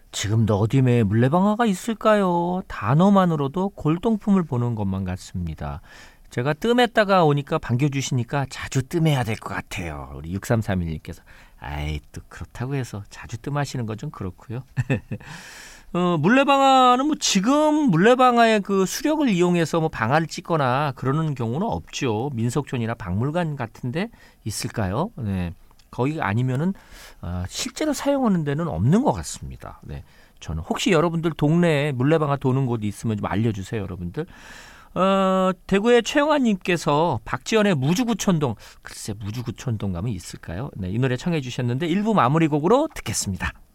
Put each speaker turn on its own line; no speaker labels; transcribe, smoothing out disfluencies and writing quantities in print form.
지금도 어디에 물레방아가 있을까요? 단어만으로도 골동품을 보는 것만 같습니다. 제가 뜸했다가 오니까 반겨주시니까 자주 뜸해야 될 것 같아요. 우리 6331님께서. 아이, 또 그렇다고 해서 자주 뜸하시는 건 좀 그렇고요. 물레방아는 뭐 지금 물레방아의 그 수력을 이용해서 뭐 방아를 찢거나 그러는 경우는 없죠. 민속촌이나 박물관 같은데 있을까요? 네. 거기 아니면은 실제로 사용하는 데는 없는 것 같습니다. 네. 저는 혹시 여러분들 동네에 물레방아 도는 곳이 있으면 좀 알려주세요, 여러분들. 대구의 최영아님께서 박지연의 무주구촌동, 글쎄 무주구촌동 가면 있을까요? 네, 이 노래 청해 주셨는데 1부 마무리 곡으로 듣겠습니다.